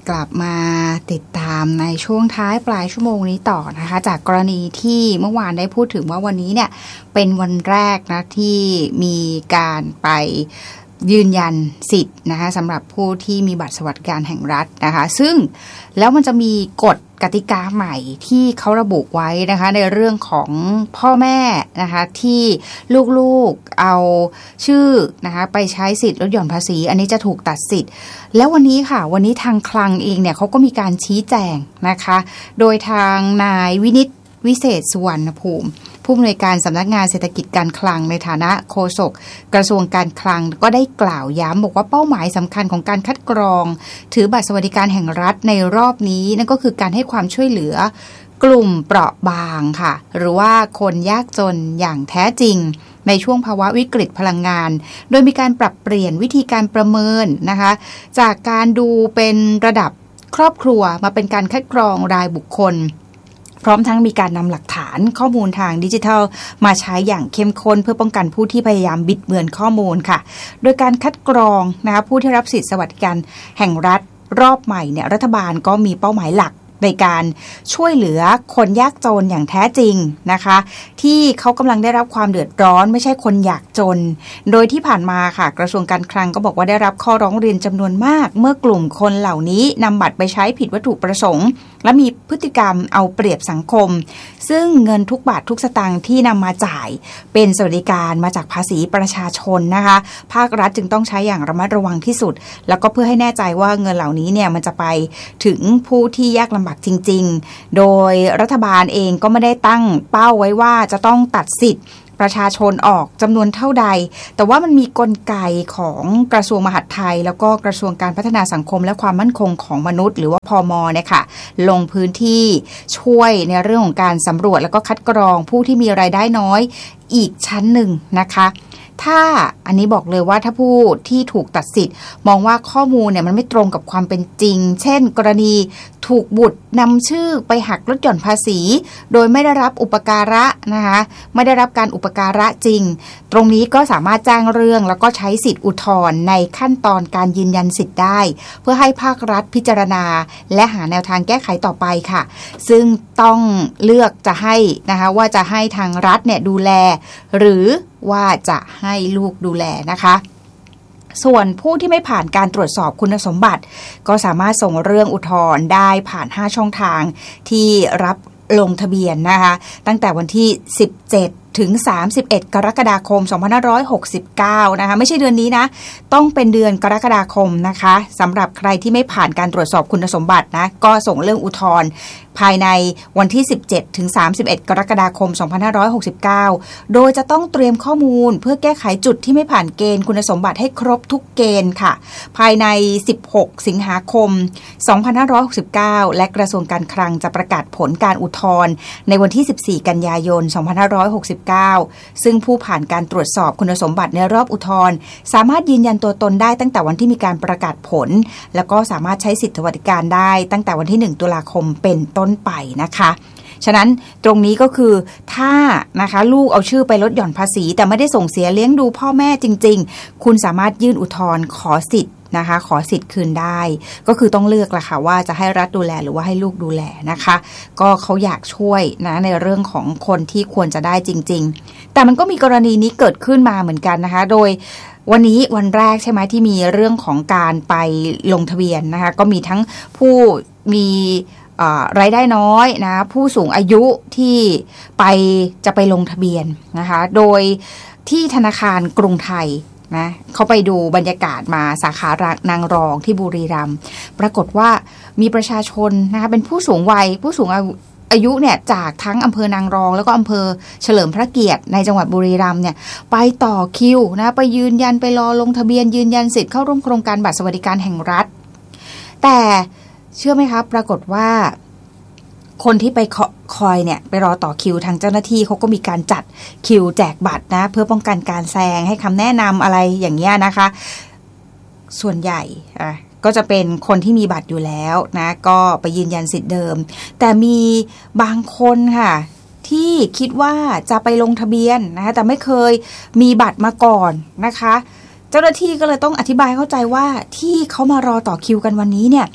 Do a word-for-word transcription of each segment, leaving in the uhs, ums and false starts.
กลับมาติดตามในช่วงท้ายปลายชั่วโมงนี้ต่อนะคะจากกรณีที่เมื่อวานได้พูดถึงว่าวันนี้เนี่ยเป็นวันแรกนะที่มีการไปยืนยันสิทธิ์นะคะสำหรับผู้ที่มีบัตรสวัสดิการแห่งรัฐนะคะซึ่งแล้วมันจะมีกฎกติกาใหม่ที่เขาระบุไว้นะคะในเรื่องของพ่อแม่นะคะที่ลูกๆเอาชื่อนะคะไปใช้สิทธิ์ลดหย่อนภาษีอันนี้จะถูกตัดสิทธิ์แล้ววันนี้ค่ะวันนี้ทางคลังเองเนี่ยเขาก็มีการชี้แจงนะคะโดยทางนายวินิตวิเศษสุวรรณภูมิผู้อำนวยการสำนักงานเศรษฐกิจการคลังในฐานะโฆษกกระทรวงการคลังก็ได้กล่าวย้ำบอกว่าเป้าหมายสำคัญของการคัดกรองถือบัตรสวัสดิการแห่งรัฐในรอบนี้นั่นก็คือการให้ความช่วยเหลือกลุ่มเปราะบางค่ะหรือว่าคนยากจนอย่างแท้จริงในช่วงภาวะวิกฤตพลังงานโดยมีการปรับเปลี่ยนวิธีการประเมินนะคะจากการดูเป็นระดับครอบครัวมาเป็นการคัดกรองรายบุคคลพร้อมทั้งมีการนำหลักฐานข้อมูลทางดิจิทัลมาใช้อย่างเข้มข้นเพื่อป้องกันผู้ที่พยายามบิดเบือนข้อมูลค่ะโดยการคัดกรองนะคะผู้ที่รับสิทธิสวัสดิการแห่งรัฐรอบใหม่เนี่ยรัฐบาลก็มีเป้าหมายหลักในการช่วยเหลือคนยากจนอย่างแท้จริงนะคะที่เขากำลังได้รับความเดือดร้อนไม่ใช่คนอยากจนโดยที่ผ่านมาค่ะกระทรวงการคลังก็บอกว่าได้รับข้อร้องเรียนจำนวนมากเมื่อกลุ่มคนเหล่านี้นำบัตรไปใช้ผิดวัตถุประสงค์และมีพฤติกรรมเอาเปรียบสังคมซึ่งเงินทุกบาททุกสตางค์ที่นำมาจ่ายเป็นสวัสดิการมาจากภาษีประชาชนนะคะภาครัฐจึงต้องใช้อย่างระมัดระวังที่สุดแล้วก็เพื่อให้แน่ใจว่าเงินเหล่านี้เนี่ยมันจะไปถึงผู้ที่ยากลำบากจริงๆโดยรัฐบาลเองก็ไม่ได้ตั้งเป้าไว้ว่าจะต้องตัดสิทธิ์ประชาชนออกจำนวนเท่าใดแต่ว่ามันมีกลไกของกระทรวงมหาดไทยแล้วก็กระทรวงการพัฒนาสังคมและความมั่นคงของมนุษย์หรือว่าพม.เนี่ยค่ะลงพื้นที่ช่วยในเรื่องของการสำรวจแล้วก็คัดกรองผู้ที่มีรายได้น้อยอีกชั้นหนึ่งนะคะถ้าอันนี้บอกเลยว่าถ้าผู้ที่ถูกตัดสิทธิ์มองว่าข้อมูลเนี่ยมันไม่ตรงกับความเป็นจริงเช่นกรณีถูกบุตรนำชื่อไปหักลดหย่อนภาษีโดยไม่ได้รับอุปการะนะคะไม่ได้รับการอุปการะจริงตรงนี้ก็สามารถแจ้งเรื่องแล้วก็ใช้สิทธิ์อุทธรณ์ในขั้นตอนการยืนยันสิทธิ์ได้เพื่อให้ภาครัฐพิจารณาและหาแนวทางแก้ไขต่อไปค่ะซึ่งต้องเลือกจะให้นะคะว่าจะให้ทางรัฐเนี่ยดูแลหรือว่าจะให้ลูกดูแลนะคะส่วนผู้ที่ไม่ผ่านการตรวจสอบคุณสมบัติก็สามารถส่งเรื่องอุทธรณ์ได้ผ่านห้าช่องทางที่รับลงทะเบียนนะคะตั้งแต่วันที่สิบเจ็ดถึงสามสิบเอ็ดกรกฎาคมสองพันห้าร้อยหกสิบเก้านะคะไม่ใช่เดือนนี้นะต้องเป็นเดือนกรกฎาคมนะคะสำหรับใครที่ไม่ผ่านการตรวจสอบคุณสมบัตินะก็ส่งเรื่องอุทธรณ์ภายในวันที่สิบเจ็ดถึงสามสิบเอ็ดกรกฎาคมสองพันห้าร้อยหกสิบเก้าโดยจะต้องเตรียมข้อมูลเพื่อแก้ไขจุดที่ไม่ผ่านเกณฑ์คุณสมบัติให้ครบทุกเกณฑ์ค่ะภายในสิบหกสิงหาคมสองพันห้าร้อยหกสิบเก้าและกระทรวงการคลังจะประกาศผลการอุทธรณ์ในวันที่สิบสี่กันยายนสองพันห้าร้อยหกสิบเก้าซึ่งผู้ผ่านการตรวจสอบคุณสมบัติในรอบอุทธรณ์สามารถยืนยันตัวตนได้ตั้งแต่วันที่มีการประกาศผลแล้วก็สามารถใช้สิทธิสวัสดิการได้ตั้งแต่วันที่หนึ่งตุลาคมเป็นต้นไปนะคะฉะนั้นตรงนี้ก็คือถ้านะคะลูกเอาชื่อไปลดหย่อนภาษีแต่ไม่ได้ส่งเสียเลี้ยงดูพ่อแม่จริงๆคุณสามารถยื่นอุทธรณ์ขอสิทธิ์นะคะขอสิทธิ์คืนได้ก็คือต้องเลือกละค่ะว่าจะให้รัฐดูแลหรือว่าให้ลูกดูแลนะคะก็เขาอยากช่วยนะในเรื่องของคนที่ควรจะได้จริงๆแต่มันก็มีกรณีนี้เกิดขึ้นมาเหมือนกันนะคะโดยวันนี้วันแรกใช่ไหมที่มีเรื่องของการไปลงทะเบียนนะคะก็มีทั้งผู้มีรายได้น้อยนะผู้สูงอายุที่ไปจะไปลงทะเบียนนะคะโดยที่ธนาคารกรุงไทยนะเขาไปดูบรรยากาศมาสาขานางรองที่บุรีรัมย์ปรากฏว่ามีประชาชนนะคะเป็นผู้สูงวัยผู้สูงอายุเนี่ยจากทั้งอำเภอนางรองแล้วก็อำเภอเฉลิมพระเกียรติในจังหวัดบุรีรัมย์เนี่ยไปต่อคิวนะไปยืนยันไปรอลงทะเบียนยืนยันสิทธิ์เข้าร่วมโครงการบัตรสวัสดิการแห่งรัฐแต่เชื่อไหมครับปรากฏว่าคนที่ไปคอยเนี่ยไปรอต่อคิวทางเจ้าหน้าที่เขาก็มีการจัดคิวแจกบัตรนะเพื่อป้องกันการแซงให้คำแนะนำอะไรอย่างเงี้ยนะคะส่วนใหญ่อ่ะก็จะเป็นคนที่มีบัตรอยู่แล้วนะก็ไปยืนยันสิทธิ์เดิมแต่มีบางคนค่ะที่คิดว่าจะไปลงทะเบียนนะคะแต่ไม่เคยมีบัตรมาก่อนนะคะเจ้าหน้าที่ก็เลยต้องอธิบายเข้าใจว่าที่เขามารอต่อคิวกันวันนี้เนี่ย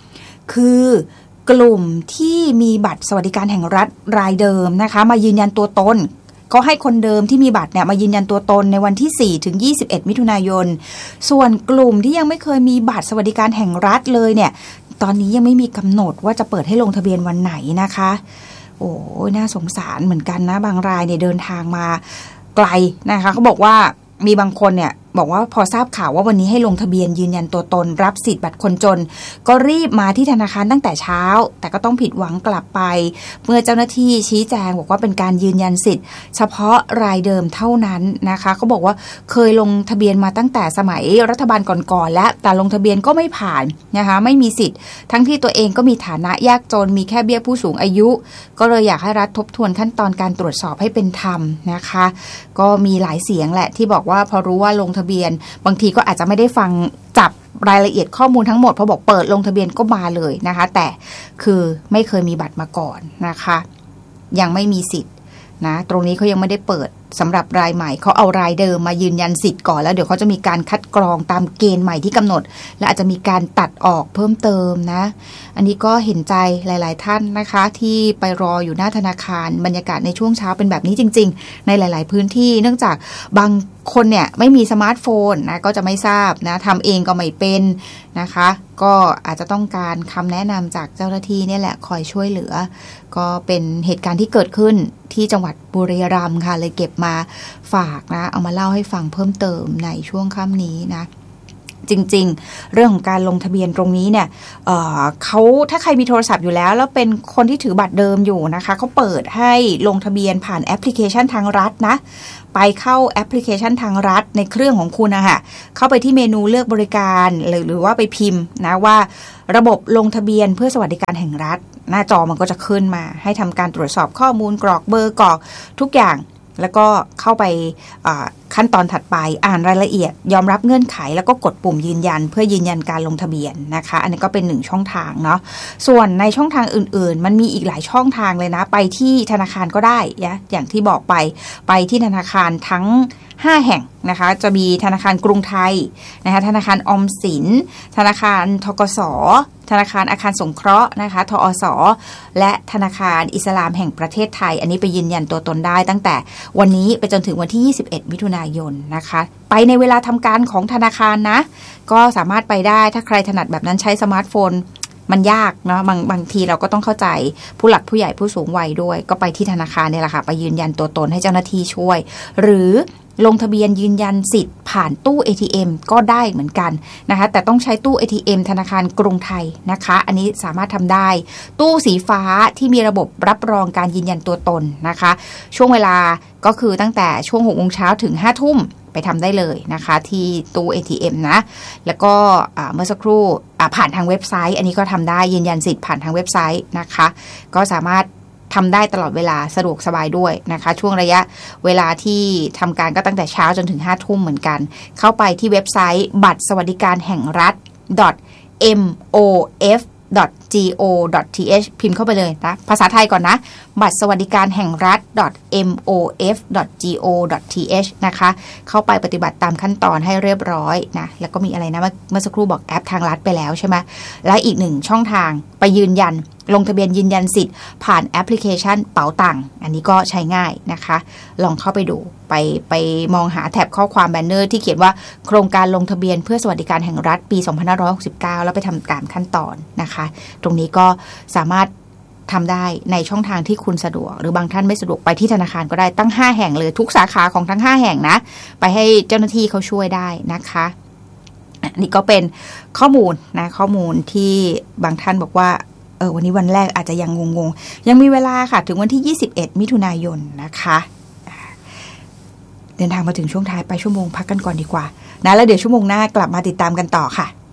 คือกลุ่มที่มีบัตรสวัสดิการแห่งรัฐรายเดิมนะคะมายืนยันตัวตนก็ให้คนเดิมที่มีบัตรเนี่ยมายืนยันตัวตนในวันที่สี่ถึงยี่สิบเอ็ดมิถุนายนส่วนกลุ่มที่ยังไม่เคยมีบัตรสวัสดิการแห่งรัฐเลยเนี่ยตอนนี้ยังไม่มีกำหนดว่าจะเปิดให้ลงทะเบียนวันไหนนะคะโอ้ยน่าสงสารเหมือนกันนะบางรายเนี่ยเดินทางมาไกลนะคะเขาบอกว่ามีบางคนเนี่ยบอกว่าพอทราบข่าวว่าวันนี้ให้ลงทะเบียนยืนยันตัวตนรับสิทธิ์บัตรคนจนก็รีบมาที่ธนาคารตั้งแต่เช้าแต่ก็ต้องผิดหวังกลับไปเมื่อเจ้าหน้าที่ชี้แจงบอกว่าเป็นการยืนยันสิทธิ์เฉพาะรายเดิมเท่านั้นนะคะเขาบอกว่าเคยลงทะเบียนมาตั้งแต่สมัยรัฐบาลก่อนๆและแต่ลงทะเบียนก็ไม่ผ่านนะคะไม่มีสิทธิ์ทั้งที่ตัวเองก็มีฐานะยากจนมีแค่เบี้ยผู้สูงอายุก็เลยอยากให้รัฐทบทวนขั้นตอนการตรวจสอบให้เป็นธรรมนะคะก็มีหลายเสียงแหละที่บอกว่าพอรู้ว่าลงทะเบียนบางทีก็อาจจะไม่ได้ฟังจับรายละเอียดข้อมูลทั้งหมดพอบอกเปิดลงทะเบียนก็มาเลยนะคะแต่คือไม่เคยมีบัตรมาก่อนนะคะยังไม่มีสิทธิ์นะตรงนี้เขายังไม่ได้เปิดสำหรับรายใหม่เขาเอารายเดิมมายืนยันสิทธิ์ก่อนแล้วเดี๋ยวเขาจะมีการคัดกรองตามเกณฑ์ใหม่ที่กำหนดและอาจจะมีการตัดออกเพิ่มเติมนะอันนี้ก็เห็นใจหลายๆท่านนะคะที่ไปรออยู่หน้าธนาคารบรรยากาศในช่วงเช้าเป็นแบบนี้จริงๆในหลายๆพื้นที่เนื่องจากบางคนเนี่ยไม่มีสมาร์ทโฟนนะก็จะไม่ทราบนะทำเองก็ไม่เป็นนะคะก็อาจจะต้องการคำแนะนำจากเจ้าหน้าที่นี่แหละคอยช่วยเหลือก็เป็นเหตุการณ์ที่เกิดขึ้นที่จังหวัดบุรีรัมย์ค่ะเลยเก็บมาฝากนะเอามาเล่าให้ฟังเพิ่มเติมในช่วงค่ำนี้นะจริงๆเรื่องของการลงทะเบียนตรงนี้เนี่ย เอ่อ เขาถ้าใครมีโทรศัพท์อยู่แล้วแล้วเป็นคนที่ถือบัตรเดิมอยู่นะคะเขาเปิดให้ลงทะเบียนผ่านแอปพลิเคชันทางรัฐนะไปเข้าแอปพลิเคชันทางรัฐในเครื่องของคุณนะคะเข้าไปที่เมนูเลือกบริการหรือหรือว่าไปพิมพ์นะว่าระบบลงทะเบียนเพื่อสวัสดิการแห่งรัฐหน้าจอมันก็จะขึ้นมาให้ทำการตรวจสอบข้อมูลกรอกเบอร์กรอกทุกอย่างแล้วก็เข้าไปขั้นตอนถัดไปอ่านรายละเอียดยอมรับเงื่อนไขแล้วก็กดปุ่มยืนยันเพื่อยืนยันการลงทะเบียนนะคะอันนี้ก็เป็นหนึ่งช่องทางเนาะส่วนในช่องทางอื่นๆมันมีอีกหลายช่องทางเลยนะไปที่ธนาคารก็ได้นะอย่างที่บอกไปไปที่ธนาคารทั้งห้าแห่งนะคะจะมีธนาคารกรุงไทยนะคะธนาคารออมสินธนาคารธกส.ธนาคารอาคารสงเคราะห์นะคะทอส.และธนาคารอิสลามแห่งประเทศไทยอันนี้ไปยืนยันตัวตนได้ตั้งแต่วันนี้ไปจนถึงวันที่ยี่สิบเอ็ดมิถุนายนนะคะไปในเวลาทำการของธนาคารนะก็สามารถไปได้ถ้าใครถนัดแบบนั้นใช้สมาร์ทโฟนมันยากเนาะบางบางทีเราก็ต้องเข้าใจผู้หลักผู้ใหญ่ผู้สูงวัยด้วยก็ไปที่ธนาคารเนี่ยแหละค่ะไปยืนยันตัวตนให้เจ้าหน้าที่ช่วยหรือลงทะเบียนยืนยันสิทธิ์ผ่านตู้ เอ ที เอ็ม ก็ได้เหมือนกันนะคะแต่ต้องใช้ตู้ เอ ที เอ็ม ธนาคารกรุงไทยนะคะอันนี้สามารถทำได้ตู้สีฟ้าที่มีระบบรับรองการยืนยันตัวตนนะคะช่วงเวลาก็คือตั้งแต่ช่วงหกโมงเช้าถึงห้าทุ่มไปทำได้เลยนะคะที่ตู้ เอ ที เอ็ม นะแล้วก็เมื่อสักครู่ผ่านทางเว็บไซต์อันนี้ก็ทำได้ยืนยันสิทธิ์ผ่านทางเว็บไซต์นะคะก็สามารถทำได้ตลอดเวลาสะดวกสบายด้วยนะคะช่วงระยะเวลาที่ทำการก็ตั้งแต่เช้าจนถึงห้าทุ่มเหมือนกันเข้าไปที่เว็บไซต์บัตรสวัสดิการแห่งรัฐ เอ็ม โอ เอฟ ดอท จี โอ ดอท ที เอช พิมพ์เข้าไปเลยนะภาษาไทยก่อนนะบัตรสวัสดิการแห่งรัฐ เอ็ม โอ เอฟ ดอท จี โอ ดอท ที เอช นะคะเข้าไปปฏิบัติตามขั้นตอนให้เรียบร้อยนะแล้วก็มีอะไรนะเมื่อสักครู่บอกแอปทางรัฐไปแล้วใช่ไหมและอีกหนึ่งช่องทางไปยืนยันลงทะเบียนยืนยันสิทธิ์ผ่านแอปพลิเคชันเป๋าตังค์อันนี้ก็ใช้ง่ายนะคะลองเข้าไปดูไปไปมองหาแท็บข้อความแบนเนอร์ที่เขียนว่าโครงการลงทะเบียนเพื่อสวัสดิการแห่งรัฐปีสองพันห้าร้อยหกสิบเก้าแล้วไปทำตามขั้นตอนนะคะตรงนี้ก็สามารถทำได้ในช่องทางที่คุณสะดวกหรือบางท่านไม่สะดวกไปที่ธนาคารก็ได้ตั้งห้าแห่งเลยทุกสาขาของทั้งห้าแห่งนะไปให้เจ้าหน้าที่เขาช่วยได้นะคะนี่ก็เป็นข้อมูลนะข้อมูลที่บางท่านบอกว่าเออวันนี้วันแรกอาจจะยังงงๆยังมีเวลาค่ะถึงวันที่ยี่สิบเอ็ดมิถุนายนนะคะเดินทางมาถึงช่วงท้ายไปชั่วโมงพักกันก่อนดีกว่านะแล้วเดี๋ยวชั่วโมงหน้ากลับมาติดตามกันต่อค่ะ